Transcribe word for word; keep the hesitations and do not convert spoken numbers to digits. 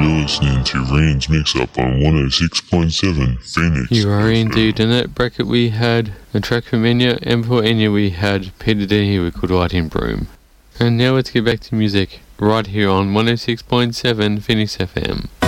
You're listening to Rain's Mix Up on one oh six point seven Phoenix. You are indeed. In that bracket we had a track from Enya, and for Enya we had Peter Denny with Good Lighting Broom. And now let's get back to music, right here on one oh six point seven Phoenix F M.